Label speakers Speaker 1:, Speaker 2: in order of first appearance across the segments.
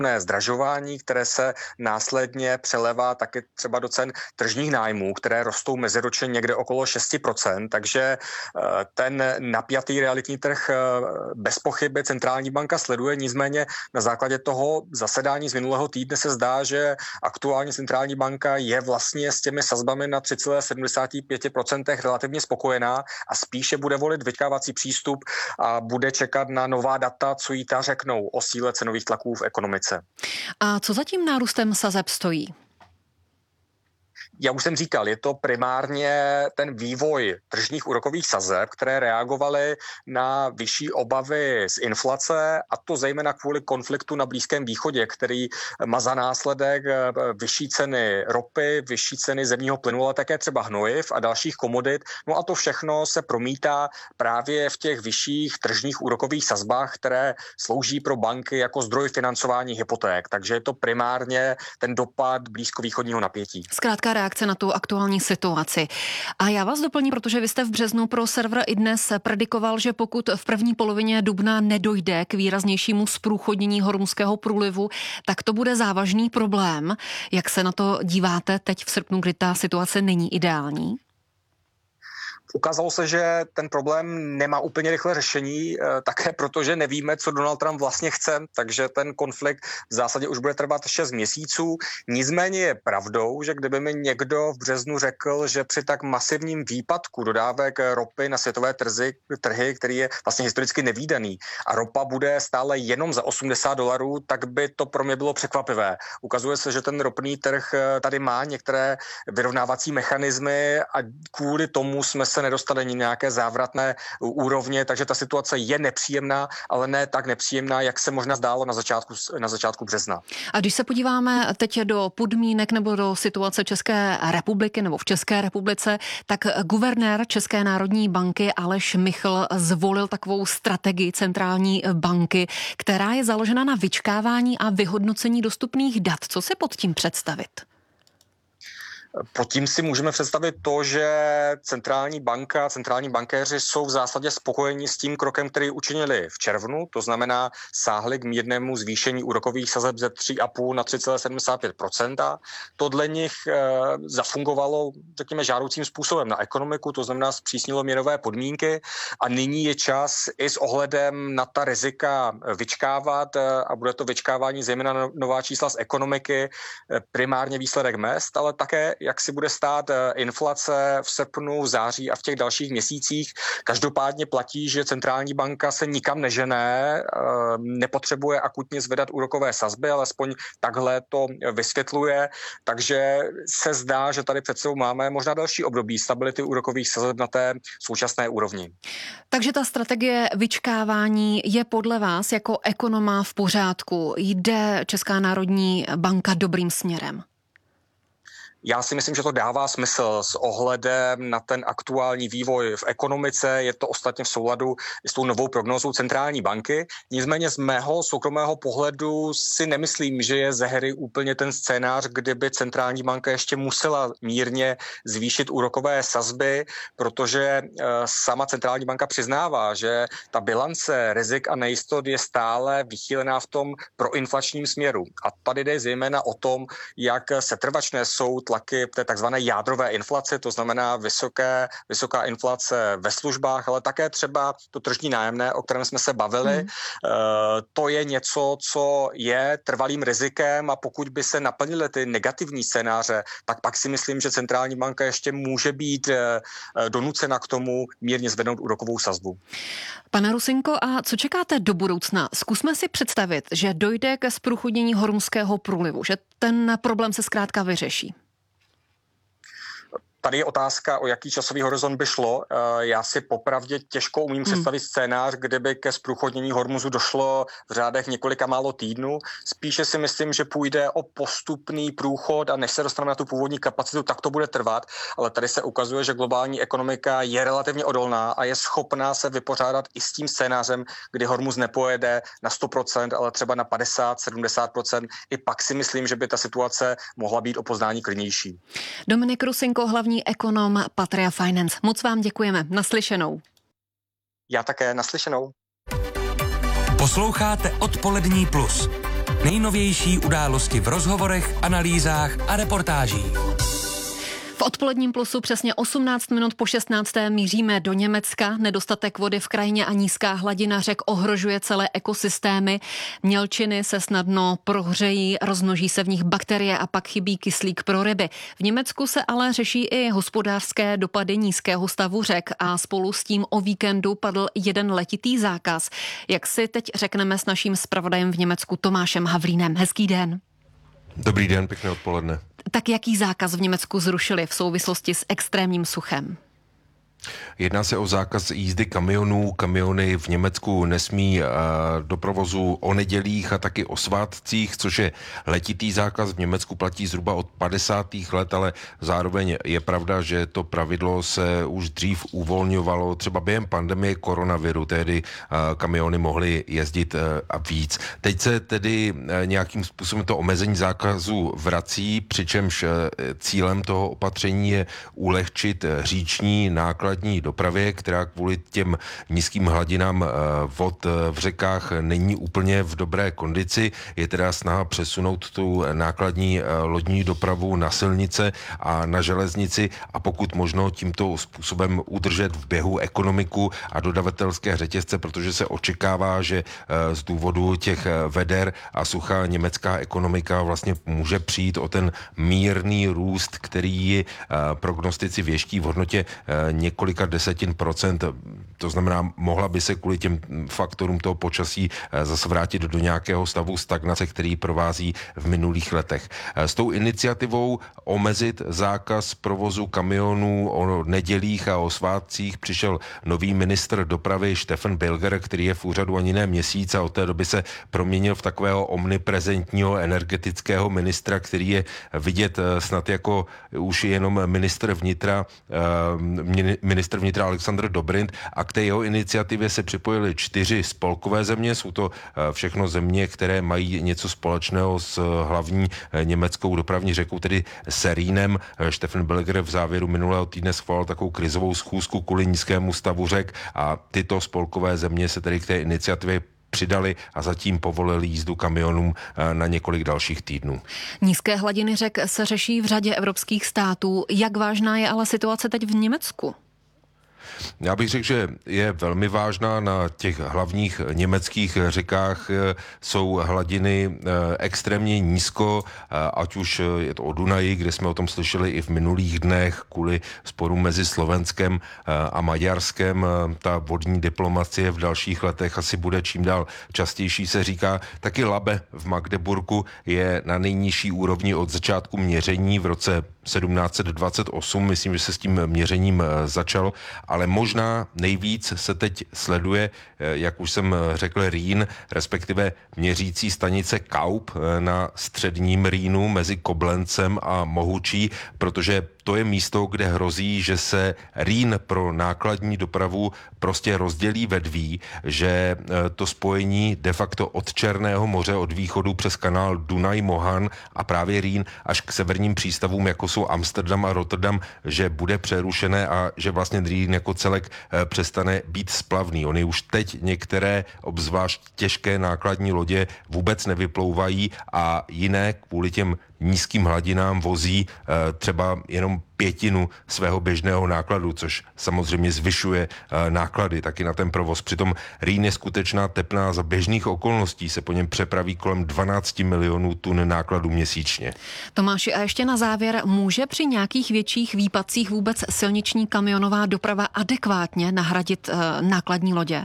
Speaker 1: zdražování, které se následně přelevá taky třeba do cen tržních nájmů, které rostou meziročně někde okolo 6%, takže ten napjatý realitní trh bez pochyby centrální banka sleduje, nicméně na základě toho zasedání z minulého týdne se zdá, že aktuálně centrální banka je vlastně s těmi sazbami na 3,75% relativně spokojená a spíše bude volit vyčkávací přístup a bude čekat na nová data, co jí ta řeknou o síle cenových tlaků v ekonomice.
Speaker 2: A co za tím nárůstem sazeb stojí?
Speaker 1: Já už jsem říkal, je to primárně ten vývoj tržních úrokových sazeb, které reagovaly na vyšší obavy z inflace, a to zejména kvůli konfliktu na Blízkém východě, který má za následek vyšší ceny ropy, vyšší ceny zemního plynu, ale také třeba hnojiv a dalších komodit. No a to všechno se promítá právě v těch vyšších tržních úrokových sazbách, které slouží pro banky jako zdroj financování hypoték. Takže je to primárně ten dopad blízkovýchodního napětí.
Speaker 2: Zkrátka reakce na tu aktuální situaci. A já vás doplním, protože vy jste v březnu pro server iDnes predikoval, že pokud v první polovině dubna nedojde k výraznějšímu zprůchodnění Hormuzského průlivu, tak to bude závažný problém. Jak se na to díváte teď v srpnu, kdy ta situace není ideální?
Speaker 1: Ukázalo se, že ten problém nemá úplně rychlé řešení, také protože nevíme, co Donald Trump vlastně chce, takže ten konflikt v zásadě už bude trvat 6 měsíců. Nicméně je pravdou, že kdyby mi někdo v březnu řekl, že při tak masivním výpadku dodávek ropy na světové trhy, který je vlastně historicky nevídaný, a ropa bude stále jenom za $80, tak by to pro mě bylo překvapivé. Ukazuje se, že ten ropný trh tady má některé vyrovnávací mechanismy a kvůli tomu jsme se nedostali nějaké závratné úrovně, takže ta situace je nepříjemná, ale ne tak nepříjemná, jak se možná zdálo na začátku března.
Speaker 2: A když se podíváme teď do podmínek nebo do situace České republiky nebo v České republice, tak guvernér České národní banky Aleš Michl zvolil takovou strategii centrální banky, která je založena na vyčkávání a vyhodnocení dostupných dat. Co si pod tím představit?
Speaker 1: Pod tím si můžeme představit to, že centrální bankéři jsou v zásadě spokojeni s tím krokem, který učinili v červnu, to znamená sáhli k mírnému zvýšení úrokových sazeb ze 3,5 na 3,75%. To dle nich zafungovalo, řekněme, žádoucím způsobem na ekonomiku, to znamená zpřísnilo měnové podmínky a nyní je čas i s ohledem na ta rizika vyčkávat a bude to vyčkávání zejména nová čísla z ekonomiky, primárně výsledek mezd, ale také jak si bude stát inflace v srpnu, v září a v těch dalších měsících. Každopádně platí, že centrální banka se nikam nežene, nepotřebuje akutně zvedat úrokové sazby, alespoň takhle to vysvětluje, takže se zdá, že tady před sebou máme možná další období stability úrokových sazeb na té současné úrovni.
Speaker 2: Takže ta strategie vyčkávání je podle vás jako ekonoma v pořádku? Jde Česká národní banka dobrým směrem?
Speaker 1: Já si myslím, že to dává smysl s ohledem na ten aktuální vývoj v ekonomice. Je to ostatně v souladu s tou novou prognózou centrální banky. Nicméně z mého soukromého pohledu si nemyslím, že je ze hry úplně ten scénář, kdyby centrální banka ještě musela mírně zvýšit úrokové sazby, protože sama centrální banka přiznává, že ta bilance rizik a nejistot je stále vychýlená v tom proinflačním směru. A tady jde zejména o tom, jak setrvačné jsou tlaky té takzvané jádrové inflace, to znamená vysoká inflace ve službách, ale také třeba to tržní nájemné, o kterém jsme se bavili. To je něco, co je trvalým rizikem a pokud by se naplnily ty negativní scénáře, tak pak si myslím, že centrální banka ještě může být donucena k tomu mírně zvednout úrokovou sazbu.
Speaker 2: Pane Rusinko, a co čekáte do budoucna? Zkusme si představit, že dojde ke zprůchodnění Hormuzského průlivu, že ten problém se zkrátka vyřeší.
Speaker 1: Tady je otázka, o jaký časový horizont by šlo. Já si popravdě těžko umím představit scénář, kdyby ke zprůchodnění Hormuzu došlo v řádech několika málo týdnů. Spíše si myslím, že půjde o postupný průchod a než se dostaneme na tu původní kapacitu, tak to bude trvat. Ale tady se ukazuje, že globální ekonomika je relativně odolná a je schopná se vypořádat i s tím scénářem, kdy Hormuz nepojede na 100%, ale třeba na 50-70%. I pak si myslím, že by ta situace mohla být o poznání klidnější.
Speaker 2: Dominik Rusinko, hlavní ekonom Patria Finance. Moc vám děkujeme. Naslyšenou.
Speaker 1: Já také, naslyšenou.
Speaker 3: Posloucháte Odpolední plus. Nejnovější události v rozhovorech, analýzách a reportážích.
Speaker 2: V odpoledním Plusu přesně 18 minut po 16. míříme do Německa. Nedostatek vody v krajině a nízká hladina řek ohrožuje celé ekosystémy. Mělčiny se snadno prohřejí, rozmnoží se v nich bakterie a pak chybí kyslík pro ryby. V Německu se ale řeší i hospodářské dopady nízkého stavu řek a spolu s tím o víkendu padl jeden letitý zákaz. Jak si teď řekneme s naším zpravodajem v Německu Tomášem Havlínem. Hezký den.
Speaker 4: Dobrý den, pěkné odpoledne.
Speaker 2: Tak jaký zákaz v Německu zrušili v souvislosti s extrémním suchem?
Speaker 4: Jedná se o zákaz jízdy kamionů. Kamiony v Německu nesmí do provozu o nedělích a taky o svátcích, což je letitý zákaz. V Německu platí zhruba od 50. let, ale zároveň je pravda, že to pravidlo se už dřív uvolňovalo třeba během pandemie koronaviru, tehdy kamiony mohly jezdit a víc. Teď se tedy nějakým způsobem to omezení zákazu vrací, přičemž cílem toho opatření je ulehčit říční nákladní dopravě, která kvůli těm nízkým hladinám vod v řekách není úplně v dobré kondici. Je teda snaha přesunout tu nákladní lodní dopravu na silnice a na železnici a pokud možno tímto způsobem udržet v běhu ekonomiku a dodavatelské řetězce, protože se očekává, že z důvodu těch veder a sucha německá ekonomika vlastně může přijít o ten mírný růst, který prognostici věští v hodnotě několika desetin procent. To znamená, mohla by se kvůli těm faktorům toho počasí zase vrátit do nějakého stavu stagnace, který provází v minulých letech. S tou iniciativou omezit zákaz provozu kamionů o nedělích a o svátcích přišel nový ministr dopravy Stefan Bilger, který je v úřadu ani ne měsíc a od té doby se proměnil v takového omniprezentního energetického ministra, který je vidět snad jako už jenom ministr vnitra Alexander Dobrindt a k té jeho iniciativě se připojily 4 spolkové země. Jsou to všechno země, které mají něco společného s hlavní německou dopravní řekou, tedy s Rýnem. Stefan Bilger v závěru minulého týdne schválil takovou krizovou schůzku kvůli nízkému stavu řek a tyto spolkové země se tedy k té iniciativě přidali a zatím povolili jízdu kamionům na několik dalších týdnů.
Speaker 2: Nízké hladiny řek se řeší v řadě evropských států. Jak vážná je ale situace teď v Německu?
Speaker 4: Já bych řekl, že je velmi vážná. Na těch hlavních německých řekách jsou hladiny extrémně nízko, ať už je to o Dunaji, kde jsme o tom slyšeli i v minulých dnech kvůli sporům mezi Slovenskem a Maďarskem. Ta vodní diplomacie v dalších letech asi bude čím dál častější, se říká. Taky Labe v Magdeburgu je na nejnižší úrovni od začátku měření v roce 1728, myslím, že se s tím měřením začalo, ale možná nejvíc se teď sleduje, jak už jsem řekl, Rýn, respektive měřící stanice Kaup na středním Rýnu mezi Koblencem a Mohučí, protože to je místo, kde hrozí, že se Rýn pro nákladní dopravu prostě rozdělí ve dví, že to spojení de facto od Černého moře, od východu přes kanál Dunaj-Mohan a právě Rýn až k severním přístavům, jako jsou Amsterdam a Rotterdam, že bude přerušené a že vlastně Rýn jako celek přestane být splavný. Ony už teď některé obzvlášť těžké nákladní lodě vůbec nevyplouvají a jiné kvůli těm nízkým hladinám vozí třeba jenom 1/5 svého běžného nákladu, což samozřejmě zvyšuje náklady taky na ten provoz. Přitom Rýn je skutečná tepná, za běžných okolností se po něm přepraví kolem 12 milionů tun nákladů měsíčně.
Speaker 2: Tomáši, a ještě na závěr, může při nějakých větších výpadcích vůbec silniční kamionová doprava adekvátně nahradit nákladní lodě?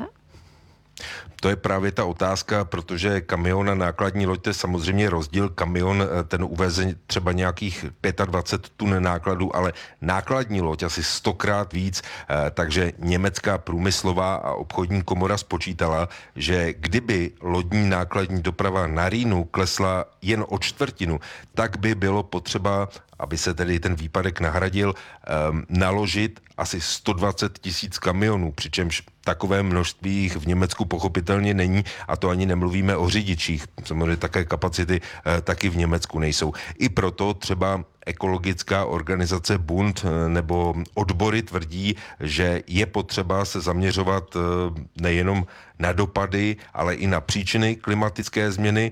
Speaker 4: To je právě ta otázka, protože kamion a nákladní loď, to je samozřejmě rozdíl. Kamion, ten uveze třeba nějakých 25 tun nákladu, ale nákladní loď asi 100krát víc, takže německá průmyslová a obchodní komora spočítala, že kdyby lodní nákladní doprava na Rýnu klesla jen o 1/4, tak by bylo potřeba, aby se tedy ten výpadek nahradil, naložit asi 120 000 kamionů, přičemž takové množství jich v Německu pochopitelně není, a to ani nemluvíme o řidičích. Samozřejmě také kapacity taky v Německu nejsou. I proto třeba ekologická organizace Bund nebo odbory tvrdí, že je potřeba se zaměřovat nejenom na dopady, ale i na příčiny klimatické změny,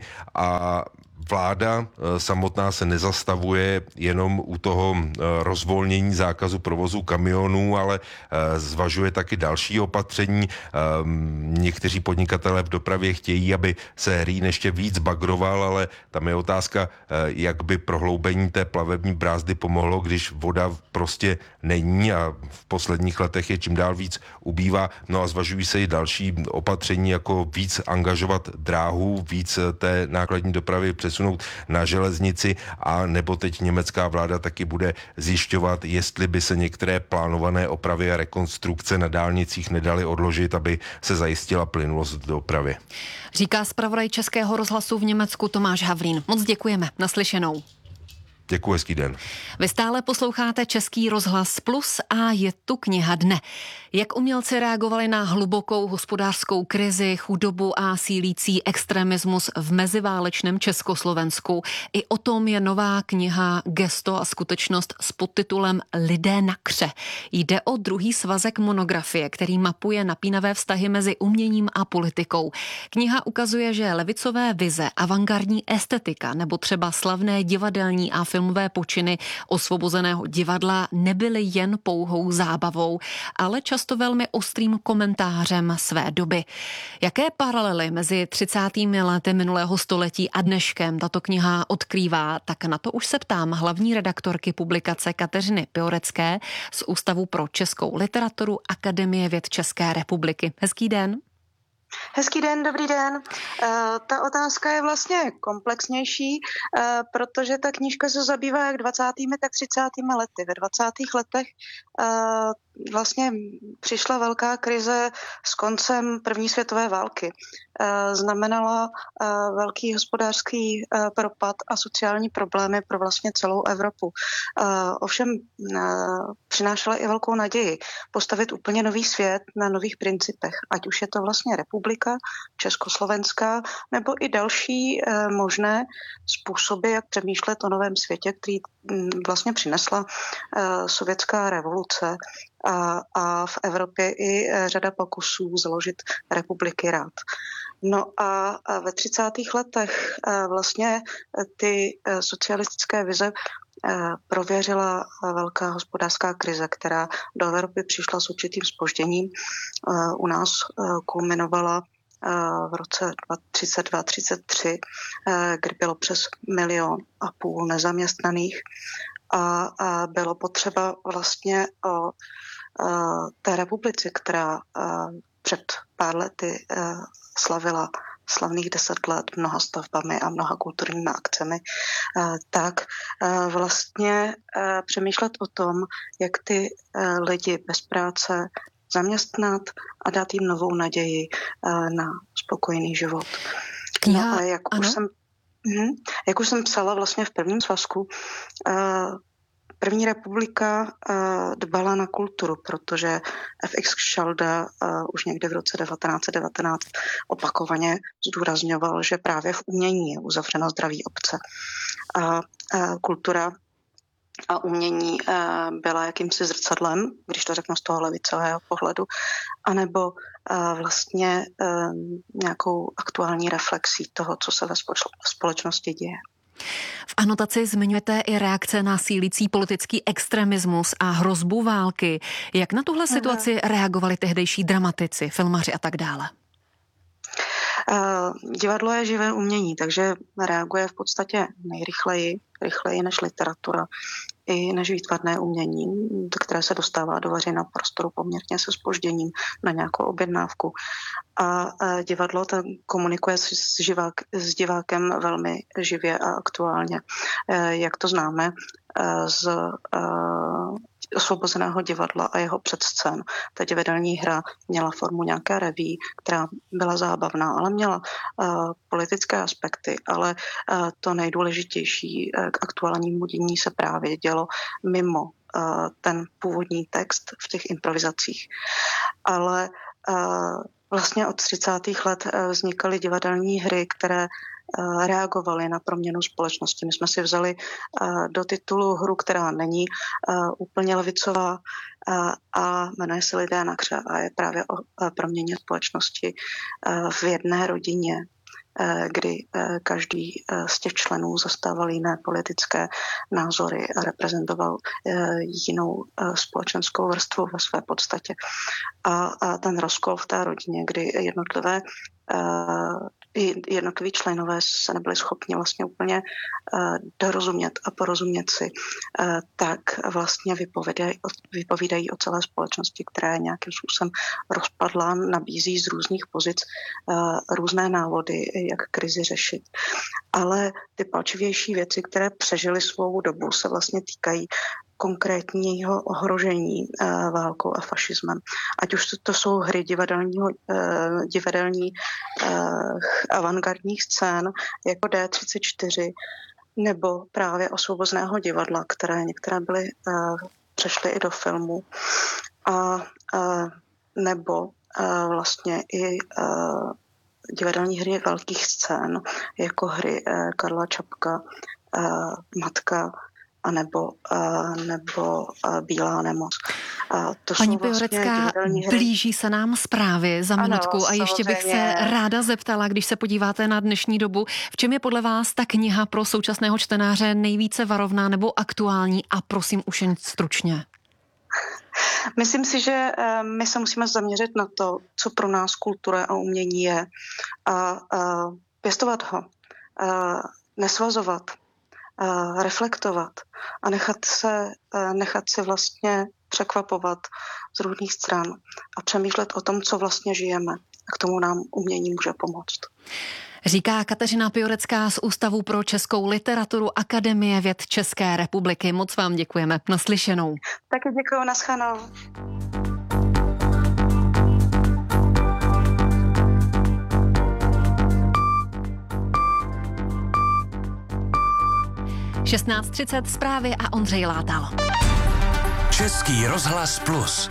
Speaker 4: a vláda samotná se nezastavuje jenom u toho rozvolnění zákazu provozu kamionů, ale zvažuje taky další opatření. Někteří podnikatelé v dopravě chtějí, aby se Rýn ještě víc bagroval, ale tam je otázka, jak by prohloubení té plavební brázdy pomohlo, když voda prostě není a v posledních letech je čím dál víc ubývá. No a zvažují se i další opatření, jako víc angažovat dráhu, víc té nákladní dopravy přesunout na železnici, a nebo teď německá vláda taky bude zjišťovat, jestli by se některé plánované opravy a rekonstrukce na dálnicích nedaly odložit, aby se zajistila plynulost dopravy.
Speaker 2: Říká zpravodaj Českého rozhlasu v Německu Tomáš Havlín. Moc děkujeme. Naslyšenou.
Speaker 4: Děkuji, hezký den.
Speaker 2: Vy stále posloucháte Český rozhlas Plus a je tu kniha dne. Jak umělci reagovali na hlubokou hospodářskou krizi, chudobu a sílící extremismus v meziválečném Československu. I o tom je nová kniha Gesto a skutečnost s podtitulem Lidé na kře. Jde o druhý svazek monografie, který mapuje napínavé vztahy mezi uměním a politikou. Kniha ukazuje, že levicové vize, avantgardní estetika nebo třeba slavné divadelní a filmové počiny Osvobozeného divadla nebyly jen pouhou zábavou, ale často velmi ostrým komentářem své doby. Jaké paralely mezi 30. lety minulého století a dneškem tato kniha odkrývá, tak na to už se ptám hlavní redaktorky publikace Kateřiny Piorecké z Ústavu pro českou literaturu Akademie věd České republiky. Hezký den.
Speaker 5: Hezký den, dobrý den. Ta otázka je vlastně komplexnější, protože ta knížka se zabývá jak 20. tak 30. lety. Ve 20. letech vlastně přišla velká krize s koncem první světové války. Znamenala velký hospodářský propad a sociální problémy pro vlastně celou Evropu. Ovšem přinášela i velkou naději postavit úplně nový svět na nových principech, ať už je to vlastně republika československá, nebo i další možné způsoby, jak přemýšlet o novém světě, který vlastně přinesla sovětská revoluce a v Evropě i řada pokusů založit republiky rád. No a ve 30. letech vlastně ty socialistické vize prověřila velká hospodářská krize, která do Evropy přišla s určitým zpožděním. U nás kulminovala v roce 32-33, kdy bylo přes 1,5 milionu nezaměstnaných a bylo potřeba vlastně o té republice, která před pár lety slavila slavných 10 let mnoha stavbami a mnoha kulturními akcemi, tak vlastně přemýšlet o tom, jak ty lidi bez práce zaměstnat a dát jim novou naději na spokojený život.
Speaker 2: Kniha,
Speaker 5: no a jak už jsem psala vlastně v prvním svazku, první republika dbala na kulturu, protože FX Šalda už někde v roce 1919 opakovaně zdůrazňoval, že právě v umění je uzavřeno zdraví obce. A kultura a umění byla jakýmsi zrcadlem, když to řeknu z toho levicového pohledu, anebo vlastně nějakou aktuální reflexí toho, co se ve společnosti děje.
Speaker 2: V anotaci zmiňujete i reakce na sílící politický extremismus a hrozbu války. Jak na tuhle situaci reagovali tehdejší dramatici, filmaři a tak dále?
Speaker 5: Divadlo je živé umění, takže reaguje v podstatě rychleji než literatura i než výtvarné umění, které se dostává do veřejného prostoru poměrně se zpožděním na nějakou objednávku. A divadlo komunikuje s divákem velmi živě a aktuálně. Jak to známe z Osvobozeného divadla a jeho předscén. Ta divadelní hra měla formu nějaké reví, která byla zábavná, ale měla politické aspekty, ale to nejdůležitější k aktuálnímu dění se právě dělo mimo ten původní text v těch improvizacích. Ale vlastně od 30. let vznikaly divadelní hry, které reagovaly na proměnu společnosti. My jsme si vzali do titulu hru, která není úplně levicová a jmenuje se Lidé na kře a je právě o proměně společnosti v jedné rodině, kdy každý z těch členů zastával jiné politické názory a reprezentoval jinou společenskou vrstvu ve své podstatě. A ten rozkol v té rodině, kdy jednotliví členové se nebyli schopni vlastně úplně dorozumět a porozumět si, tak vlastně vypovídají o celé společnosti, která je nějakým způsobem rozpadlá, nabízí z různých pozic různé návody, jak krizi řešit. Ale ty palčivější věci, které přežily svou dobu, se vlastně týkají konkrétního ohrožení válkou a fašismem. Ať už to jsou hry divadelní avantgardních scén jako D34 nebo právě Osvobozného divadla, které některé přešly i do filmu. Nebo vlastně i divadelní hry velkých scén, jako hry Karla Čapka, Matka, nebo Bílá nemoc.
Speaker 2: Paní Piorecká, blíží se nám zprávy za minutku, ano, a ještě bych se ráda zeptala, když se podíváte na dnešní dobu, v čem je podle vás ta kniha pro současného čtenáře nejvíce varovná nebo aktuální, a prosím už jen stručně.
Speaker 5: Myslím si, že my se musíme zaměřit na to, co pro nás kultura a umění je, a pěstovat ho, nesvazovat, reflektovat a nechat se vlastně překvapovat z různých stran a přemýšlet o tom, co vlastně žijeme. A k tomu nám umění může pomoct.
Speaker 2: Říká Kateřina Piorecká z Ústavu pro českou literaturu Akademie věd České republiky. Moc vám děkujeme. Naslyšenou.
Speaker 5: Taky děkuju, naschledanou.
Speaker 2: (16:30) zprávy a Ondřej Látal.
Speaker 3: Český rozhlas Plus.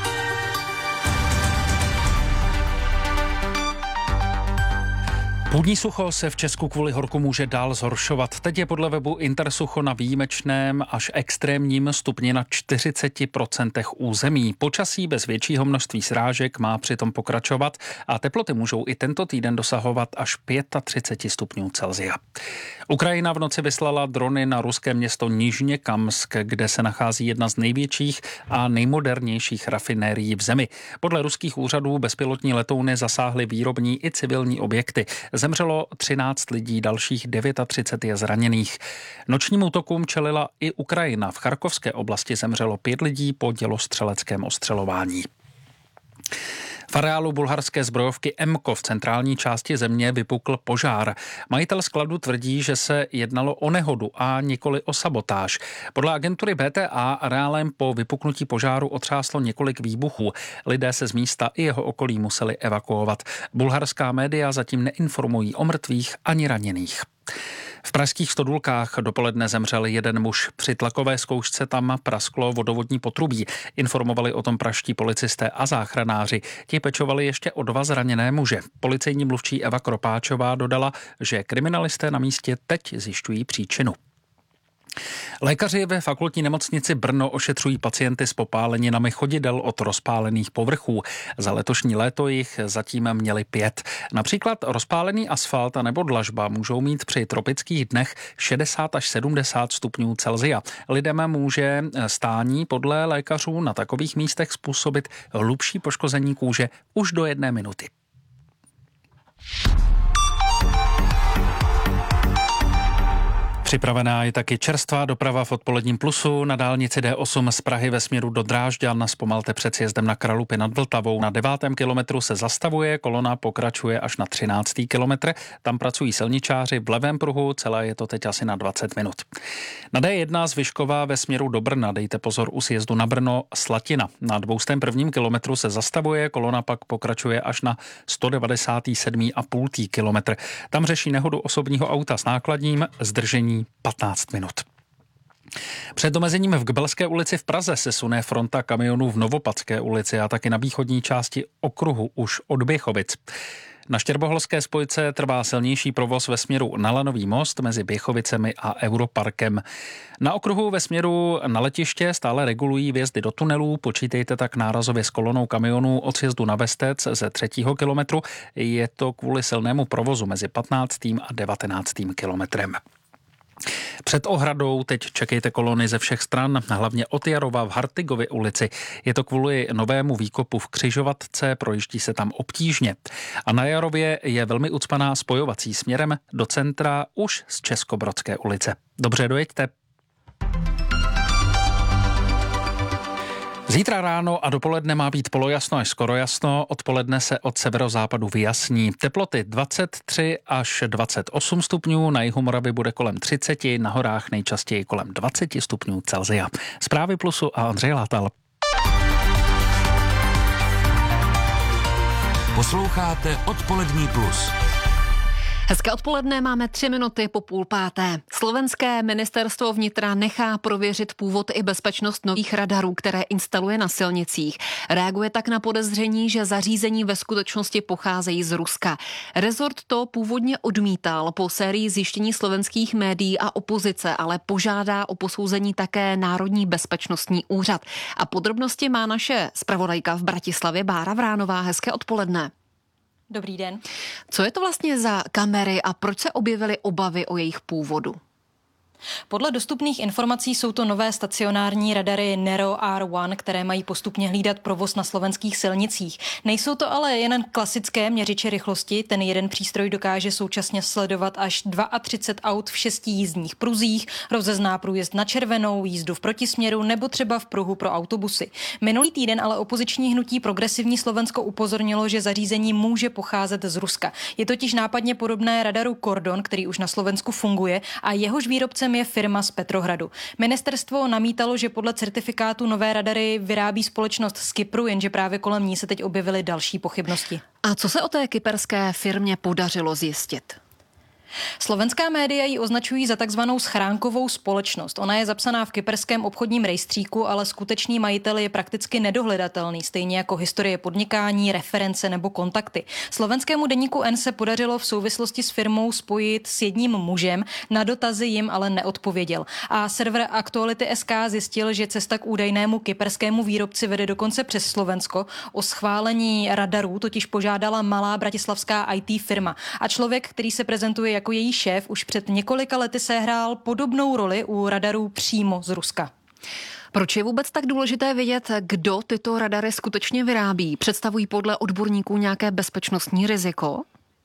Speaker 6: Půdní sucho se v Česku kvůli horku může dál zhoršovat. Teď je podle webu Intersucho na výjimečném až extrémním stupni na 40% území. Počasí bez většího množství srážek má přitom pokračovat a teploty můžou i tento týden dosahovat až 35 stupňů Celsia. Ukrajina v noci vyslala drony na ruské město Nižněkamsk, kde se nachází jedna z největších a nejmodernějších rafinérií v zemi. Podle ruských úřadů bezpilotní letouny zasáhly výrobní i civilní objekty. Zemřelo 13 lidí, dalších 39 je zraněných. Nočním útokům čelila i Ukrajina. V Charkovské oblasti zemřelo 5 lidí po dělostřeleckém ostřelování. V areálu bulharské zbrojovky Emco v centrální části země vypukl požár. Majitel skladu tvrdí, že se jednalo o nehodu a nikoli o sabotáž. Podle agentury BTA areálem po vypuknutí požáru otřáslo několik výbuchů. Lidé se z místa i jeho okolí museli evakuovat. Bulharská média zatím neinformují o mrtvých ani raněných. V pražských Stodulkách dopoledne zemřel jeden muž. Při tlakové zkoušce tam prasklo vodovodní potrubí. Informovali o tom pražští policisté a záchranáři. Ti pečovali ještě o 2 zraněné muže. Policejní mluvčí Eva Kropáčová dodala, že kriminalisté na místě teď zjišťují příčinu. Lékaři ve fakultní nemocnici Brno ošetřují pacienty s popáleninami chodidel od rozpálených povrchů. Za letošní léto jich zatím měli 5. Například rozpálený asfalt nebo dlažba můžou mít při tropických dnech 60 až 70 stupňů Celsia. Lidem může stání podle lékařů na takových místech způsobit hlubší poškození kůže už do 1 minuty. Připravená je taky čerstvá doprava v odpoledním Plusu. Na dálnici D8 z Prahy ve směru do Drážďan zpomalte před sjezdem na Kralupy nad Vltavou. Na 9. kilometru se zastavuje, kolona pokračuje až na 13. kilometr. Tam pracují silničáři v levém pruhu, celé je to teď asi na 20 minut. Na D1 z Vyškova ve směru do Brna dejte pozor u sjezdu na Brno Slatina. Na 201. kilometru se zastavuje, kolona pak pokračuje až na 197,5. kilometr. Tam řeší nehodu osobního auta s nákladním, zdržení 15 minut. Před omezením v Gbelské ulici v Praze se sune fronta kamionů v Novopadské ulici a taky na východní části okruhu už od Běchovic. Na Štěrboholské spojce trvá silnější provoz ve směru na Lanový most mezi Běchovicemi a Europarkem. Na okruhu ve směru na letiště stále regulují vjezdy do tunelů, počítejte tak nárazově s kolonou kamionů od sjezdu na Vestec ze 3. kilometru. Je to kvůli silnému provozu mezi 15. a 19. kilometrem. Před ohradou teď čekejte kolony ze všech stran, hlavně od Jarova v Hartigově ulici. Je to kvůli novému výkopu v křižovatce, projíždí se tam obtížně. A na Jarově je velmi ucpaná spojovací směrem do centra už z Českobrodské ulice. Dobře, dojeďte. Zítra ráno a dopoledne má být polojasno až skoro jasno, odpoledne se od severozápadu vyjasní. Teploty 23 až 28 stupňů, na jihu Moravy bude kolem 30, na horách nejčastěji kolem 20 stupňů Celsia. Zprávy Plusu a Ondřej Látal.
Speaker 3: Posloucháte Odpolední plus.
Speaker 2: Hezké odpoledne, máme 3 minuty po 4:30. Slovenské ministerstvo vnitra nechá prověřit původ i bezpečnost nových radarů, které instaluje na silnicích. Reaguje tak na podezření, že zařízení ve skutečnosti pocházejí z Ruska. Rezort to původně odmítal po sérii zjištění slovenských médií a opozice, ale požádá o posouzení také Národní bezpečnostní úřad. A podrobnosti má naše zpravodajka v Bratislavě Bára Vránová. Hezké odpoledne.
Speaker 7: Dobrý den.
Speaker 2: Co je to vlastně za kamery a proč se objevily obavy o jejich původu?
Speaker 7: Podle dostupných informací jsou to nové stacionární radary Nero R1, které mají postupně hlídat provoz na slovenských silnicích. Nejsou to ale jen klasické měřiče rychlosti, ten jeden přístroj dokáže současně sledovat až 32 aut v 6 jízdních pruzích, rozezná průjezd na červenou, jízdu v protisměru nebo třeba v pruhu pro autobusy. Minulý týden ale opoziční hnutí Progresivní Slovensko upozornilo, že zařízení může pocházet z Ruska. Je totiž nápadně podobné radaru Kordon, který už na Slovensku funguje a jehož výrobcem je firma z Petrohradu. Ministerstvo namítalo, že podle certifikátu nové radary vyrábí společnost z Kypru, jenže právě kolem ní se teď objevily další pochybnosti.
Speaker 2: A co se o té kyperské firmě podařilo zjistit?
Speaker 7: Slovenská média ji označují za takzvanou schránkovou společnost. Ona je zapsaná v kyperském obchodním rejstříku, ale skutečný majitel je prakticky nedohledatelný, stejně jako historie podnikání, reference nebo kontakty. Slovenskému deníku N se podařilo v souvislosti s firmou spojit s jedním mužem, na dotazy jim ale neodpověděl. A server Aktuality.sk zjistil, že cesta k údajnému kyperskému výrobci vede dokonce přes Slovensko. O schválení radarů totiž požádala malá bratislavská IT firma. A člověk, který se prezentuje jako její šéf, už před několika lety sehrál podobnou roli u radarů přímo z Ruska.
Speaker 2: Proč je vůbec tak důležité vědět, kdo tyto radary skutečně vyrábí? Představují podle odborníků nějaké bezpečnostní riziko?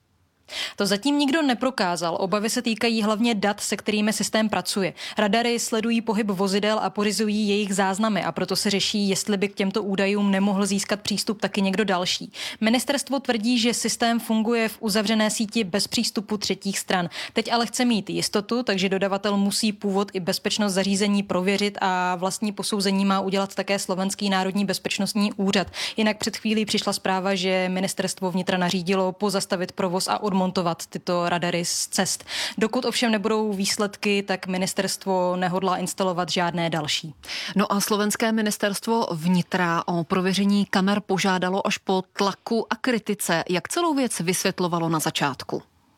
Speaker 7: To zatím nikdo neprokázal. Obavy se týkají hlavně dat, se kterými systém pracuje. Radary sledují pohyb vozidel a pořizují jejich záznamy a proto se řeší, jestli by k těmto údajům nemohl získat přístup taky někdo další. Ministerstvo tvrdí, že systém funguje v uzavřené síti bez přístupu třetích stran. Teď ale chce mít jistotu, takže dodavatel musí původ i bezpečnost zařízení prověřit a vlastní posouzení má udělat také Slovenský národní bezpečnostní úřad. Jinak před chvílí přišla zpráva, že ministerstvo vnitra nařídilo pozastavit provoz a odmontovat tyto radary z cest. Dokud ovšem nebudou výsledky, tak ministerstvo nehodlá instalovat žádné další.
Speaker 2: No a slovenské ministerstvo vnitra o prověření kamer požádalo až po tlaku a kritice. Jak celou věc vysvětlovalo na začátku?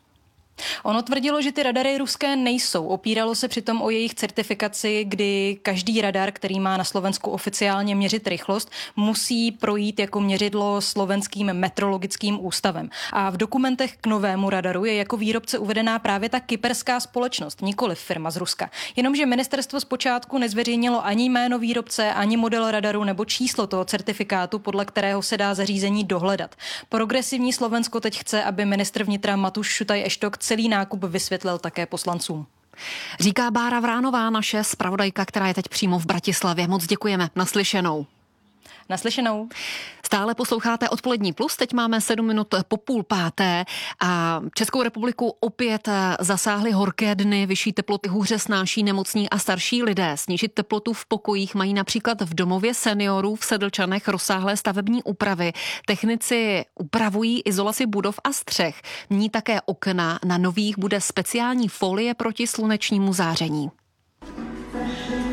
Speaker 7: Ono tvrdilo, že ty radary ruské nejsou. Opíralo se přitom o jejich certifikaci, kdy každý radar, který má na Slovensku oficiálně měřit rychlost, musí projít jako měřidlo slovenským metrologickým ústavem. A v dokumentech k novému radaru je jako výrobce uvedená právě ta kyperská společnost, nikoliv firma z Ruska. Jenomže ministerstvo zpočátku nezveřejnilo ani jméno výrobce, ani model radaru nebo číslo toho certifikátu, podle kterého se dá zařízení dohledat. Progresivní Slovensko teď chce, aby ministr vnitra Matúš Šutaj-Eštok celý nákup vysvětlil také poslancům.
Speaker 2: Říká Bára Vránová, naše zpravodajka, která je teď přímo v Bratislavě. Moc děkujeme. Naslyšenou.
Speaker 7: Naslyšenou.
Speaker 2: Stále posloucháte Odpolední plus, teď máme 7 minut po 4:30 a Českou republiku opět zasáhly horké dny, vyšší teploty hůře snáší nemocní a starší lidé. Snížit teplotu v pokojích mají například v domově seniorů v Sedlčanech rozsáhlé stavební úpravy. Technici upravují izolaci budov a střech. Ní také okna, na nových bude speciální folie proti slunečnímu záření.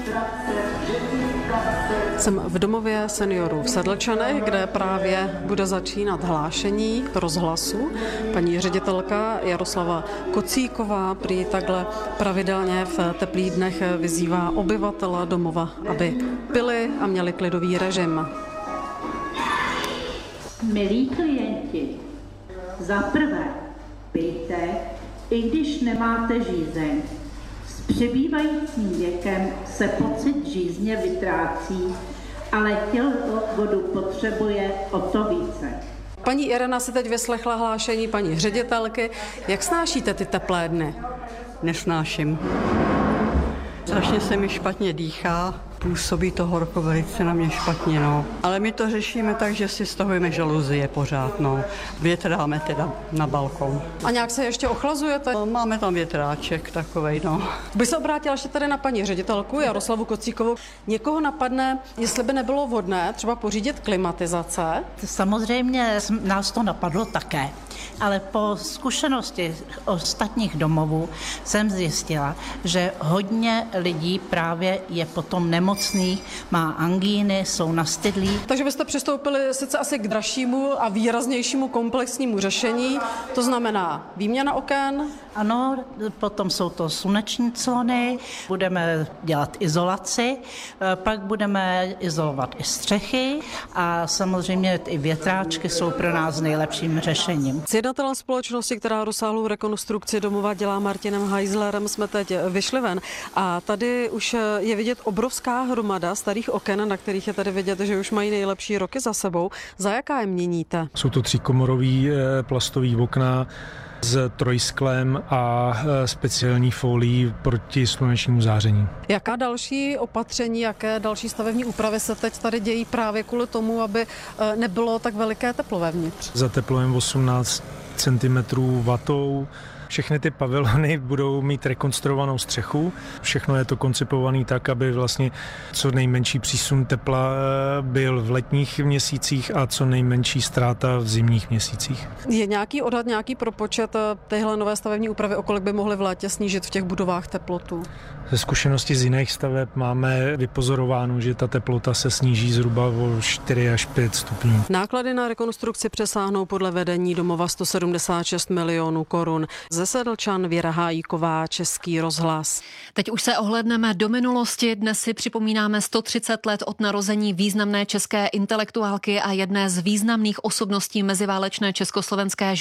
Speaker 8: Jsem v domově seniorů v Sedlčanech, kde právě bude začínat hlášení rozhlasu. Paní ředitelka Jaroslava Kocíková prý takhle pravidelně v teplých dnech vyzývá obyvatele domova, aby pili a měli klidový režim.
Speaker 9: Milí klienti, za prvé pijte, i když nemáte žízeň. S přibývajícím věkem se pocit žízně vytrácí, ale tělo vodu potřebuje o to více.
Speaker 8: Paní Irena si teď vyslechla hlášení paní ředitelky. Jak snášíte ty teplé dny?
Speaker 10: Nesnáším. Strašně se mi špatně dýchá, působí to horko velice na mě špatně, no. Ale my to řešíme tak, že si stahujeme žaluzie pořád, no. Větráme teda na balkon.
Speaker 8: A nějak se ještě ochlazujete?
Speaker 10: No, máme tam větráček takovej, no.
Speaker 8: By se obrátila ještě tady na paní ředitelku Jaroslavu Kocíkovou. Někoho napadne, jestli by nebylo vhodné třeba pořídit klimatizace?
Speaker 9: Samozřejmě nás to napadlo také, ale po zkušenosti ostatních domovů jsem zjistila, že hodně lidí právě je potom nemocných, má angíny, jsou nastydlí.
Speaker 8: Takže byste přistoupili sice asi k dražšímu a výraznějšímu komplexnímu řešení, to znamená výměna oken?
Speaker 9: Ano, potom jsou to sluneční clony, budeme dělat izolaci, pak budeme izolovat i střechy a samozřejmě i větráčky jsou pro nás nejlepším řešením.
Speaker 8: Sjednatelem společnosti, která rozsáhlou rekonstrukci domova dělá, Martinem Heislerem, jsme teď vyšli ven a tady už je vidět obrovská hromada starých oken, na kterých je tady vidět, že už mají nejlepší roky za sebou. Za jaká je měníte?
Speaker 11: Jsou to tříkomorový plastový okna s trojsklem a speciální folií proti slunečnímu záření.
Speaker 8: Jaká další opatření, jaké další stavební úpravy se teď tady dějí právě kvůli tomu, aby nebylo tak veliké teplo vevnitř?
Speaker 11: Zateplujeme 18 cm vatou. Všechny ty pavilony budou mít rekonstruovanou střechu. Všechno je to koncipované tak, aby vlastně co nejmenší přísun tepla byl v letních měsících a co nejmenší ztráta v zimních měsících.
Speaker 8: Je nějaký odhad, nějaký propočet téhle nové stavební úpravy, o kolik by mohly v létě snížit v těch budovách teplotu?
Speaker 11: Ze zkušenosti z jiných staveb máme vypozorováno, že ta teplota se sníží zhruba o 4 až 5 stupňů.
Speaker 8: Náklady na rekonstrukci přesáhnou podle vedení domova 176 milionů korun. Ze Sedlčan Věra Hájíková, Český rozhlas.
Speaker 2: Teď už se ohlédneme do minulosti. Dnes si připomínáme 130 let od narození významné české intelektuálky a jedné z významných osobností meziválečné československé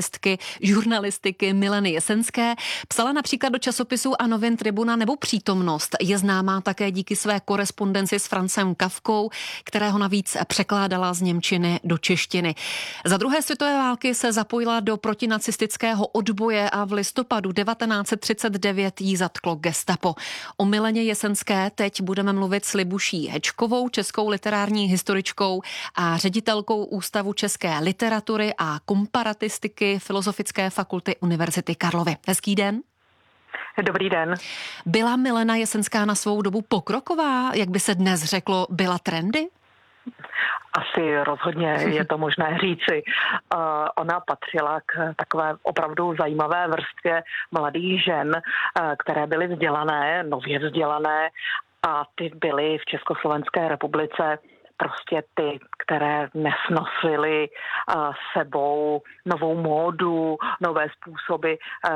Speaker 2: žurnalistiky Mileny Jesenské. Psala například do časopisů a novin Tribuna nebo Přítomnost. Je známá také díky své korespondenci s Francem Kafkou, kterého navíc překládala z němčiny do češtiny. Za druhé světové války se zapojila do protinacistického odboje a v listopadu 1939 jí zatklo gestapo. O Mileně Jesenské teď budeme mluvit s Libuší Hečkovou, českou literární historičkou a ředitelkou Ústavu české literatury a komparatistiky Filozofické fakulty Univerzity Karlovy. Hezký den.
Speaker 12: Dobrý den.
Speaker 2: Byla Milena Jesenská na svou dobu pokroková, jak by se dnes řeklo, byla trendy?
Speaker 12: Asi rozhodně je to možné říci. Ona patřila k takové opravdu zajímavé vrstvě mladých žen, které byly vzdělané, nově vzdělané a ty byly v Československé republice prostě ty, které nesnosily sebou novou módu, nové způsoby,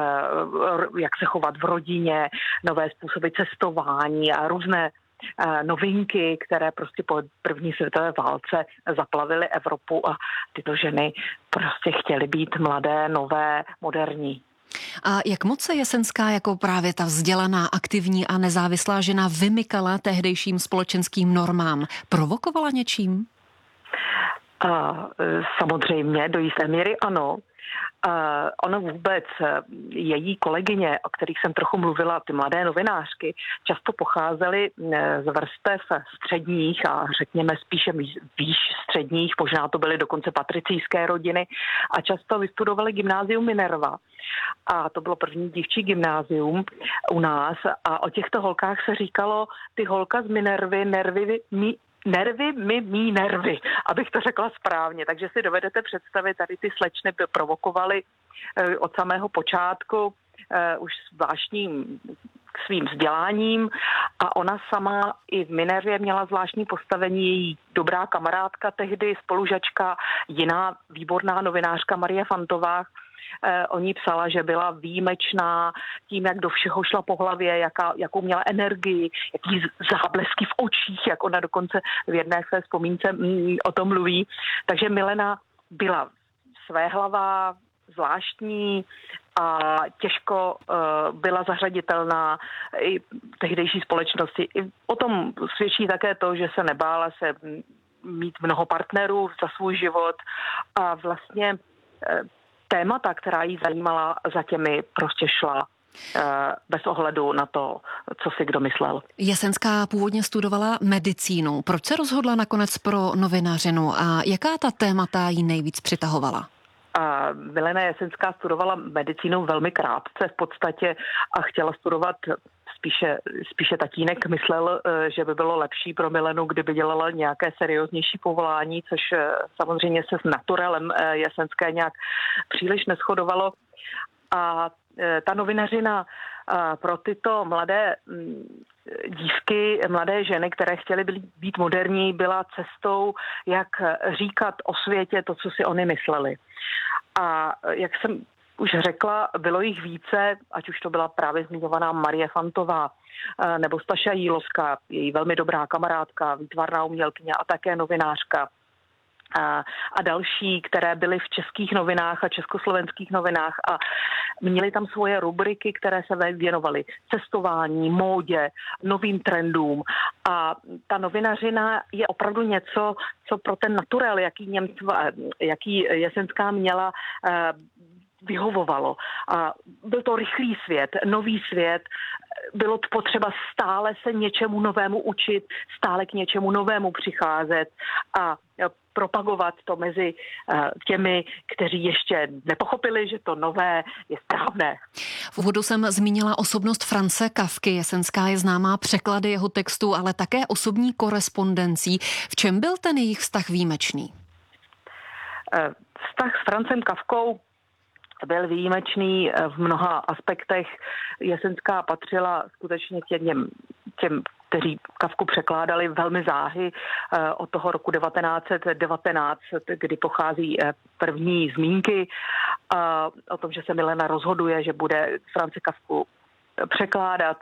Speaker 12: jak se chovat v rodině, nové způsoby cestování a různé novinky, které prostě po první světové válce zaplavily Evropu a tyto ženy prostě chtěly být mladé, nové, moderní.
Speaker 2: A jak moc se Jesenská jako právě ta vzdělaná, aktivní a nezávislá žena vymykala tehdejším společenským normám? Provokovala něčím?
Speaker 12: Samozřejmě, do jisté míry ano. Ono vůbec, její kolegyně, o kterých jsem trochu mluvila, ty mladé novinářky, často pocházely z vrstev středních a řekněme spíše výš středních, možná to byly dokonce patricijské rodiny a často vystudovaly gymnázium Minerva. A to bylo první dívčí gymnázium u nás a o těchto holkách se říkalo, ty holka z Minervy, nervy mý nervy, abych to řekla správně. Takže si dovedete představit, tady ty slečny by provokovaly od samého počátku už zvláštním svým vzděláním A ona sama i v Minervě měla zvláštní postavení, její dobrá kamarádka tehdy, spolužačka, jiná výborná novinářka Marie Fantová, o ní psala, že byla výjimečná tím, jak do všeho šla po hlavě, jakou měla energii, jaký záblesky v očích, jak ona dokonce v jedné své vzpomínce o tom mluví. Takže Milena byla svéhlavá, zvláštní a těžko byla zařaditelná i tehdejší společnosti. I o tom svědčí také to, že se nebála se mít mnoho partnerů za svůj život a vlastně témata, která jí zajímala, za těmi prostě šla bez ohledu na to, co si kdo myslel.
Speaker 2: Jesenská původně studovala medicínu. Proč se rozhodla nakonec pro novinařinu a jaká ta témata jí nejvíc přitahovala?
Speaker 12: Milena Jesenská studovala medicínu velmi krátce v podstatě a chtěla studovat spíše tatínek myslel, že by bylo lepší pro Milenu, kdyby dělala nějaké serióznější povolání, což samozřejmě se s naturelem Jesenské nějak příliš neshodovalo. A ta novinařina pro tyto mladé dívky, mladé ženy, které chtěly být moderní, byla cestou, jak říkat o světě to, co si oni mysleli. A jak jsem už řekla, bylo jich více, ať už to byla právě zmiňovaná Marie Fantová nebo Staša Jílovská, její velmi dobrá kamarádka, výtvarná umělkyně a také novinářka. A další, které byly v českých novinách a československých novinách a měly tam svoje rubriky, které se věnovaly cestování, módě, novým trendům. A ta novinařina je opravdu něco, co pro ten naturel, jaký Jesenská měla, vyhovovalo. A byl to rychlý svět, nový svět, bylo potřeba stále se něčemu novému učit, stále k něčemu novému přicházet a propagovat to mezi těmi, kteří ještě nepochopili, že to nové je správné.
Speaker 2: V úvodu jsem zmínila osobnost Franze Kafky. Jesenská je známá překlady jeho textů, ale také osobní korespondencí. V čem byl ten jejich vztah výjimečný?
Speaker 12: Vztah s Francem Kafkou byl výjimečný v mnoha aspektech. Jesenská patřila skutečně těm, kteří Kafku překládali velmi záhy od toho roku 1919, kdy pochází první zmínky o tom, že se Milena rozhoduje, že bude France Kafku překládat.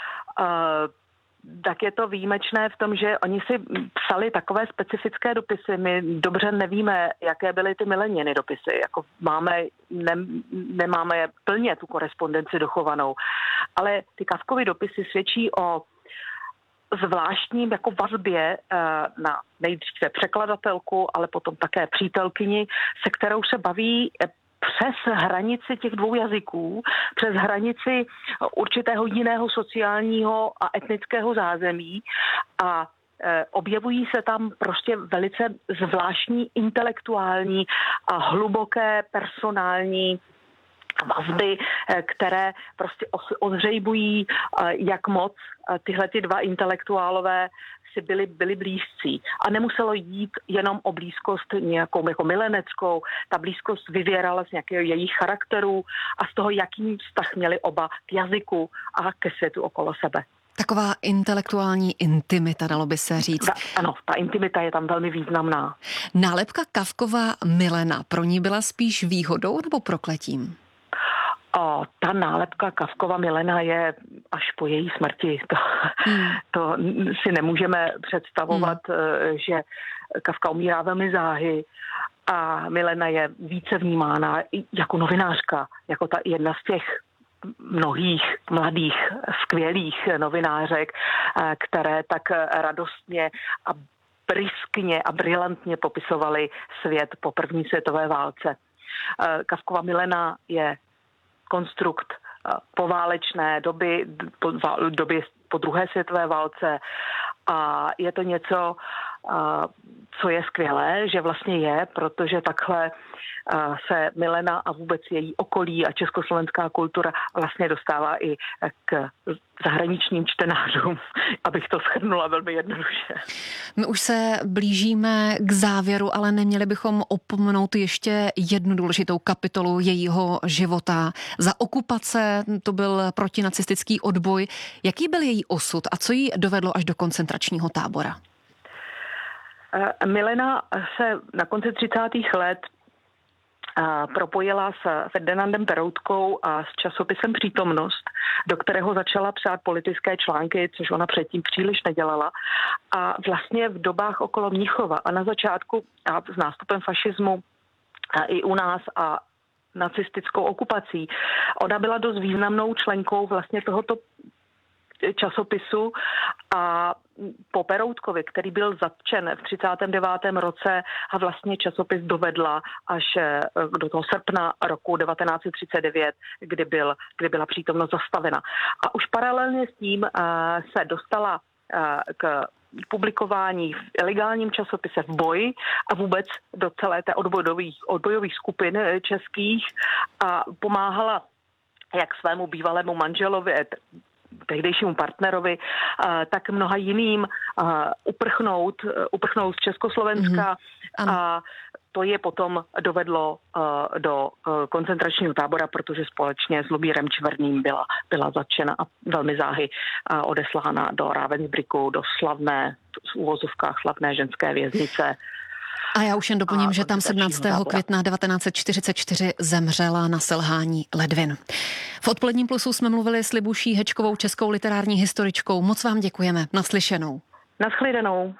Speaker 12: Tak je to výjimečné v tom, že oni si psali takové specifické dopisy. My dobře nevíme, jaké byly ty Mileniny dopisy. Jako nemáme je plně tu korespondenci dochovanou. Ale ty Kafkovy dopisy svědčí o zvláštním jako vazbě na nejdříve překladatelku, ale potom také přítelkyni, se kterou se baví přes hranici těch dvou jazyků, přes hranici určitého jiného sociálního a etnického zázemí a objevují se tam prostě velice zvláštní intelektuální a hluboké personální vazby, které prostě ozřejbují, jak moc tyhle dva intelektuálové si byli blízcí. A nemuselo jít jenom o blízkost nějakou jako mileneckou. Ta blízkost vyvěrala z nějakého jejich charakterů a z toho, jaký vztah měli oba k jazyku a ke světu okolo sebe.
Speaker 2: Taková intelektuální intimita, dalo by se říct.
Speaker 12: Ano, ta intimita je tam velmi významná.
Speaker 2: Nálepka Kafkova Milena pro ní byla spíš výhodou nebo prokletím?
Speaker 12: Ta nálepka Kafkova Milena je až po její smrti. To si nemůžeme představovat, že Kafka umírá velmi záhy a Milena je více vnímána jako novinářka, jako ta jedna z těch mnohých mladých, skvělých novinářek, které tak radostně a bryskně a brilantně popisovaly svět po první světové válce. Kafkova Milena je konstrukt poválečné doby po druhé světové válce a je to něco, co je skvělé, že vlastně je, protože takhle se Milena a vůbec její okolí a československá kultura vlastně dostává i k zahraničním čtenářům, abych to shrnula velmi jednoduše.
Speaker 2: My už se blížíme k závěru, ale neměli bychom opomenout ještě jednu důležitou kapitolu jejího života. Za okupace to byl protinacistický odboj. Jaký byl její osud a co jí dovedlo až do koncentračního tábora?
Speaker 12: Milena se na konci 30. let propojila s Ferdinandem Peroutkou a s časopisem Přítomnost, do kterého začala psát politické články, což ona předtím příliš nedělala. A vlastně v dobách okolo Mnichova a na začátku a s nástupem fašismu a i u nás a nacistickou okupací, ona byla dost významnou členkou vlastně tohoto časopisu a po Peroutkovi, který byl zatčen v 39. roce a vlastně časopis dovedla až do toho srpna roku 1939, kdy byla Přítomnost zastavena. A už paralelně s tím se dostala k publikování v ilegálním časopise V boji a vůbec do celé té odbojových skupin českých a pomáhala jak svému bývalému manželovi, tehdejšímu partnerovi, tak mnoha jiným uprchnout z Československa a to je potom dovedlo do koncentračního tábora, protože společně s Lubírem Čverným byla zatčena a velmi záhy odeslána do Ravensbrücku, do slavné, v úvozovkách slavné ženské věznice.
Speaker 2: A já už jen doplním, že tam 17. května 1944 zemřela na selhání ledvin. V Odpoledním plusu jsme mluvili s Libou Šíhečkovou, českou literární historičkou. Moc vám děkujeme. Naslyšenou.
Speaker 12: Nashledanou.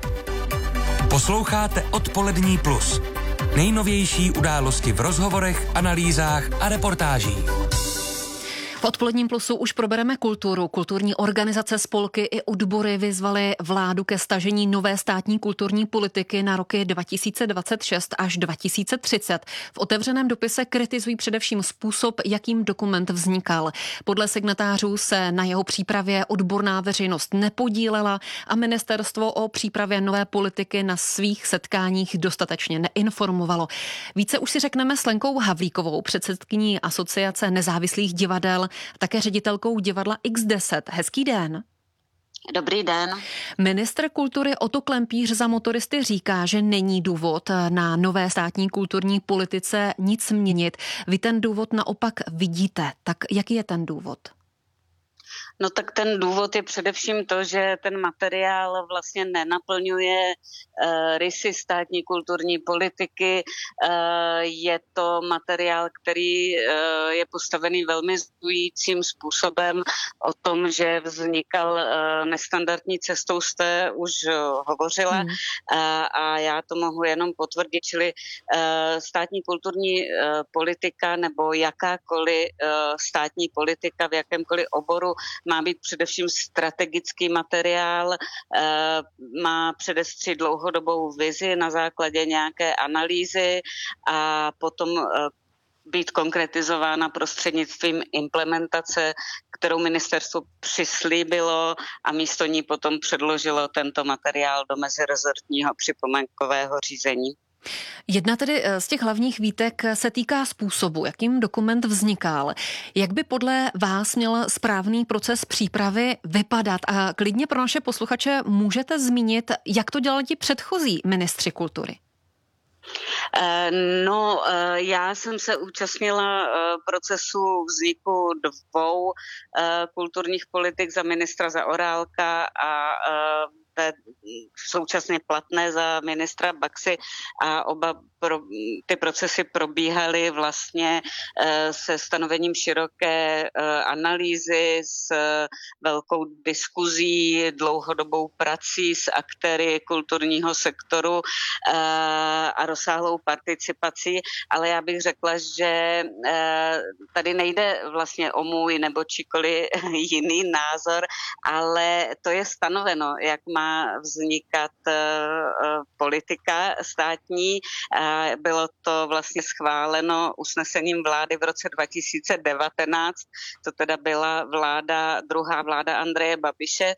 Speaker 3: Posloucháte Odpolední plus. Nejnovější události v rozhovorech, analýzách a reportážích.
Speaker 2: V Odpoledním plusu už probereme kulturu. Kulturní organizace, spolky i odbory vyzvaly vládu ke stažení nové státní kulturní politiky na roky 2026 až 2030. V otevřeném dopise kritizují především způsob, jakým dokument vznikal. Podle signatářů se na jeho přípravě odborná veřejnost nepodílela a ministerstvo o přípravě nové politiky na svých setkáních dostatečně neinformovalo. Více už si řekneme s Lenkou Havlíkovou, předsedkyní Asociace nezávislých divadel, také ředitelkou divadla X10. Hezký den.
Speaker 13: Dobrý den.
Speaker 2: Ministr kultury Otto Klempíř za Motoristy říká, že není důvod na nové státní kulturní politice nic měnit. Vy ten důvod naopak vidíte. Tak jaký je ten důvod?
Speaker 13: No tak ten důvod je především to, že ten materiál vlastně nenaplňuje rysy státní kulturní politiky. Je to materiál, který je postavený velmi zdujícím způsobem. O tom, že vznikal nestandardní cestou, jste už hovořila a já to mohu jenom potvrdit, čili státní kulturní politika nebo jakákoliv státní politika v jakémkoliv oboru má být především strategický materiál, má předestřít dlouhodobou vizi na základě nějaké analýzy a potom být konkretizována prostřednictvím implementace, kterou ministerstvo přislíbilo a místo ní potom předložilo tento materiál do mezirezortního připomínkového řízení.
Speaker 2: Jedna tedy z těch hlavních výtek se týká způsobu, jakým dokument vznikal. Jak by podle vás měl správný proces přípravy vypadat? A klidně pro naše posluchače můžete zmínit, jak to dělali ti předchozí ministři kultury.
Speaker 13: No, já jsem se účastnila procesu vzniku dvou kulturních politik za ministra Zaorálka a současně platné za ministra Baxy a oba ty procesy probíhaly vlastně se stanovením široké analýzy, s velkou diskuzí, dlouhodobou prací s aktéry kulturního sektoru a rozsáhlou participací, ale já bych řekla, že tady nejde vlastně o můj nebo číkoliv jiný názor, ale to je stanoveno, jak má vznikat politika státní. Bylo to vlastně schváleno usnesením vlády v roce 2019. To teda byla druhá vláda Andreje Babiše.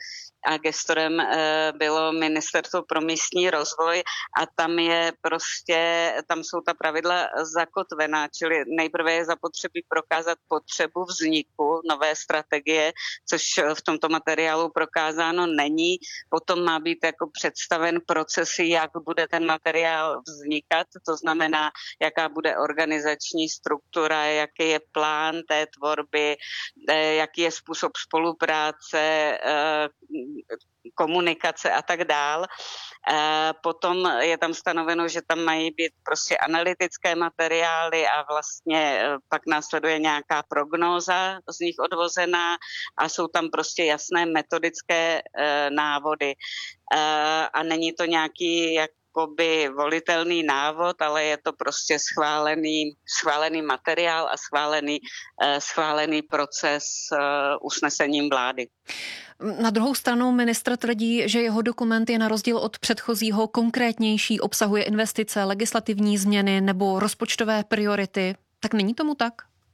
Speaker 13: a gestorem bylo Ministerstvo pro místní rozvoj a tam jsou ta pravidla zakotvená, čili nejprve je zapotřebí prokázat potřebu vzniku nové strategie, což v tomto materiálu prokázáno není. Potom má být jako představen procesy, jak bude ten materiál vznikat, to znamená, jaká bude organizační struktura, jaký je plán té tvorby, jaký je způsob spolupráce, komunikace a tak dál. Potom je tam stanoveno, že tam mají být prostě analytické materiály a vlastně pak následuje nějaká prognóza z nich odvozená a jsou tam prostě jasné metodické návody. A není to nějaký jakoby volitelný návod, ale je to prostě schválený materiál a schválený proces usnesením vlády.
Speaker 2: Na druhou stranu ministr tvrdí, že jeho dokument je na rozdíl od předchozího konkrétnější, obsahuje investice, legislativní změny nebo rozpočtové priority. Tak není tomu tak?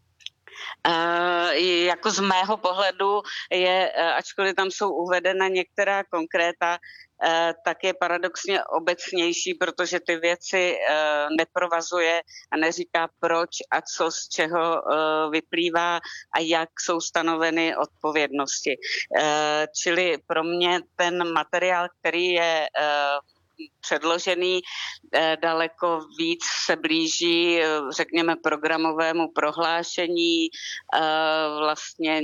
Speaker 13: Jako z mého pohledu je, ačkoliv tam jsou uvedena některá konkréta, tak je paradoxně obecnější, protože ty věci neprovazuje a neříká proč a co z čeho vyplývá a jak jsou stanoveny odpovědnosti. Čili pro mě ten materiál, který je předložený, daleko víc se blíží, řekněme, programovému prohlášení, vlastně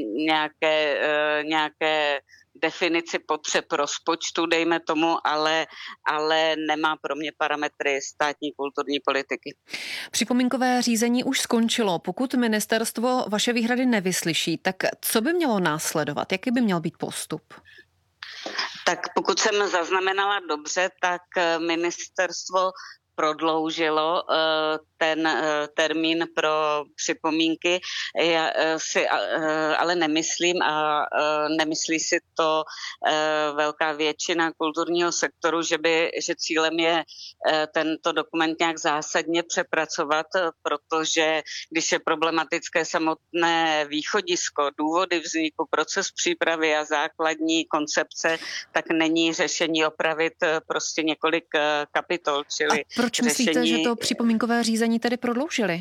Speaker 13: nějaké definici potřeb rozpočtu, dejme tomu, ale nemá pro mě parametry státní kulturní politiky.
Speaker 2: Připomínkové řízení už skončilo. Pokud ministerstvo vaše výhrady nevyslyší, tak co by mělo následovat? Jaký by měl být postup?
Speaker 13: Tak pokud jsem zaznamenala dobře, tak ministerstvo prodloužilo ten termín pro připomínky. Já si ale nemyslím a nemyslí si to velká většina kulturního sektoru, že cílem je tento dokument nějak zásadně přepracovat, protože když je problematické samotné východisko, důvody vzniku, proces přípravy a základní koncepce, tak není řešení opravit prostě několik kapitol. Čili
Speaker 2: proč myslíte, že to připomínkové řízení tedy prodloužili?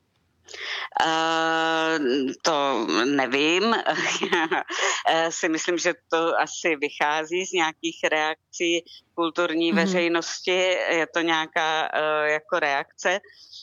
Speaker 13: To nevím. Já si myslím, že to asi vychází z nějakých reakcí kulturní veřejnosti. Je to nějaká jako reakce.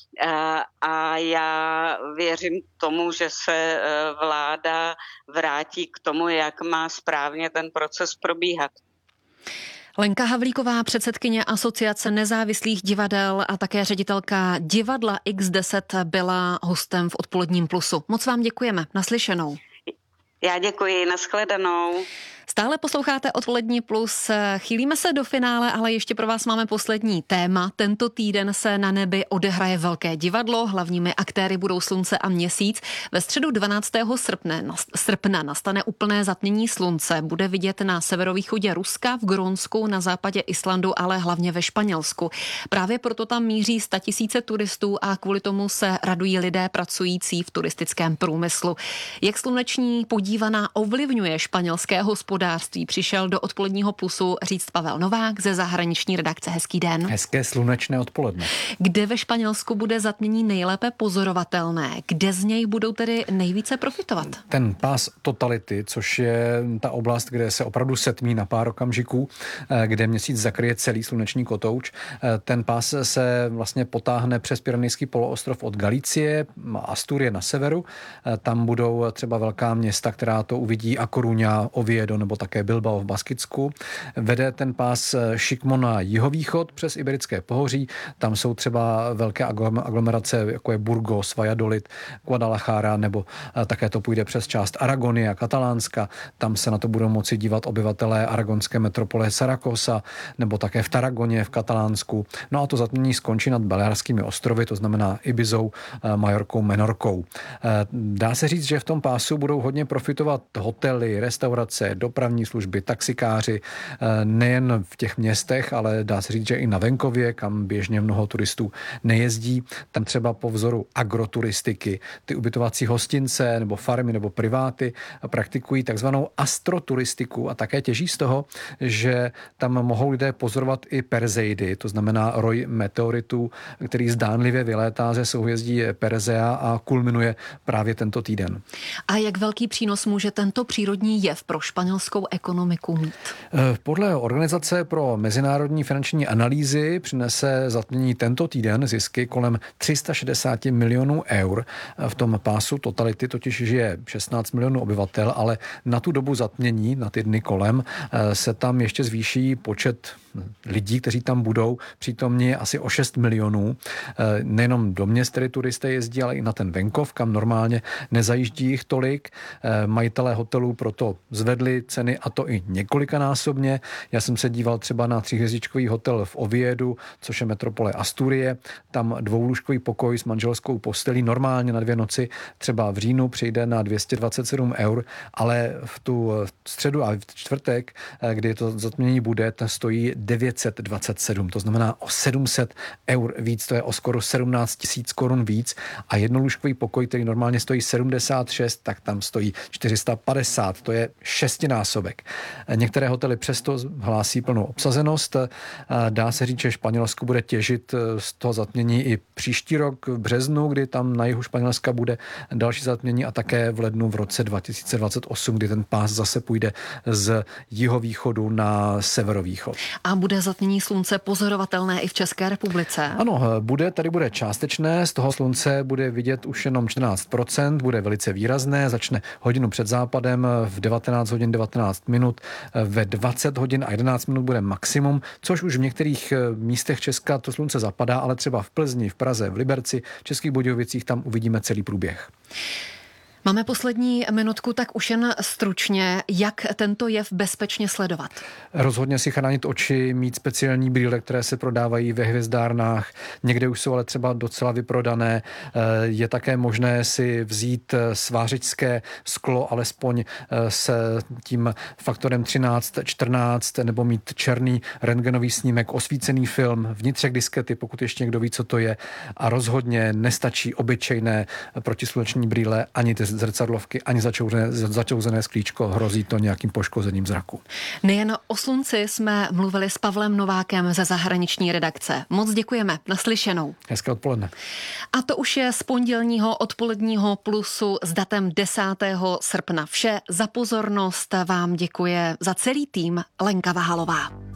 Speaker 13: A já věřím tomu, že se vláda vrátí k tomu, jak má správně ten proces probíhat.
Speaker 2: Lenka Havlíková, předsedkyně Asociace nezávislých divadel a také ředitelka divadla X10 byla hostem v Odpoledním plusu. Moc vám děkujeme. Naslyšenou.
Speaker 13: Já děkuji. Nashledanou.
Speaker 2: Stále posloucháte Odpolední plus. Chýlíme se do finále, ale ještě pro vás máme poslední téma. Tento týden se na nebi odehraje velké divadlo. Hlavními aktéry budou Slunce a Měsíc. Ve středu 12. srpna nastane úplné zatmění slunce. Bude vidět na severovýchodě Ruska, v Grónsku, na západě Islandu, ale hlavně ve Španělsku. Právě proto tam míří 100 000 turistů a kvůli tomu se radují lidé pracující v turistickém průmyslu. Jak sluneční podívaná ovlivňuje španělské hospodářství, přišel do Odpoledního plusu říct Pavel Novák ze zahraniční redakce. Hezký den.
Speaker 14: Hezké slunečné odpoledne.
Speaker 2: Kde ve Španělsku bude zatmění nejlépe pozorovatelné? Kde z něj budou tedy nejvíce profitovat?
Speaker 14: Ten pás totality, což je ta oblast, kde se opravdu setmí na pár okamžiků, kde Měsíc zakryje celý sluneční kotouč. Ten pás se vlastně potáhne přes Pyrenejský poloostrov od Galicie, Asturie na severu. Tam budou třeba velká města, která to uvidí, A Coruña, Oviedo nebo také Bilbao v Baskicku. Vede ten pás šikmo na jihovýchod přes Iberické pohoří. Tam jsou třeba velké aglomerace, jako je Burgos, Valladolid, Guadalajara, nebo také to půjde přes část Aragonie a Katalánska. Tam se na to budou moci dívat obyvatelé aragonské metropole Saragossa, nebo také v Taragoně v Katalánsku. No a to zatmění skončí nad Balearskými ostrovy, to znamená Ibizou, Majorkou, Menorkou. Dá se říct, že v tom pásu budou hodně profitovat hotely, restaurace, doprava, dopravní služby, taxikáři, nejen v těch městech, ale dá se říct, že i na venkově, kam běžně mnoho turistů nejezdí. Tam třeba po vzoru agroturistiky, ty ubytovací hostince nebo farmy nebo priváty praktikují takzvanou astroturistiku a také těží z toho, že tam mohou lidé pozorovat i Perseidy, to znamená roj meteoritů, který zdánlivě vylétá ze souhvězdí Persea a kulminuje právě tento týden.
Speaker 2: A jak velký přínos může tento přírodní jev pro španělskou ekonomiku mít?
Speaker 14: Podle Organizace pro mezinárodní finanční analýzy přinese zatmění tento týden zisky kolem 360 milionů eur. V tom pásu totality totiž žije 16 milionů obyvatel, ale na tu dobu zatmění, na ty dny kolem, se tam ještě zvýší počet lidí, kteří tam budou přítomní asi o 6 milionů. Nejenom do měst, tedy turisté jezdí, ale i na ten venkov, kam normálně nezajíždí jich tolik. Majitelé hotelů proto zvedli ceny, a to i několikanásobně. Já jsem se díval třeba na 3hvězdičkový hotel v Oviedu, což je metropole Asturie. Tam dvoulůžkový pokoj s manželskou postelí normálně na 2 noci třeba v říjnu přijde na 227 eur, ale v tu středu a v čtvrtek, kdy to zatmění bude, to stojí 927, to znamená o 700 eur víc, to je o skoro 17 000 korun víc, a jednolůžkový pokoj, který normálně stojí 76, tak tam stojí 450, to je 6násobek. Některé hotely přesto hlásí plnou obsazenost. Dá se říct, že Španělsko bude těžit z toho zatmění i příští rok v březnu, kdy tam na jihu Španělska bude další zatmění, a také v lednu v roce 2028, kdy ten pás zase půjde z jihovýchodu na severovýchod.
Speaker 2: A bude zatmění slunce pozorovatelné i v České republice?
Speaker 14: Ano, tady bude částečné, z toho slunce bude vidět už jenom 14%, bude velice výrazné, začne hodinu před západem v 19 hodin 19 minut, ve 20 hodin a 11 minut bude maximum, což už v některých místech Česka to slunce zapadá, ale třeba v Plzni, v Praze, v Liberci, v Českých Budějovicích tam uvidíme celý průběh.
Speaker 2: Máme poslední minutku, tak už jen stručně, jak tento jev bezpečně sledovat?
Speaker 14: Rozhodně si chránit oči, mít speciální brýle, které se prodávají ve hvězdárnách, někde už jsou ale třeba docela vyprodané. Je také možné si vzít svářičské sklo, alespoň s tím faktorem 13, 14, nebo mít černý rentgenový snímek, osvícený film, vnitřek diskety, pokud ještě někdo ví, co to je. A rozhodně nestačí obyčejné protisluneční brýle, ani ty zrcadlovky, ani začouzené sklíčko, hrozí to nějakým poškozením zraku.
Speaker 2: Nejen o slunci jsme mluvili s Pavlem Novákem ze zahraniční redakce. Moc děkujeme, naslyšenou.
Speaker 14: Hezké odpoledne.
Speaker 2: A to už je z pondělního odpoledního Plusu s datem 10. srpna. Vše. Za pozornost vám děkuje za celý tým Lenka Vahalová.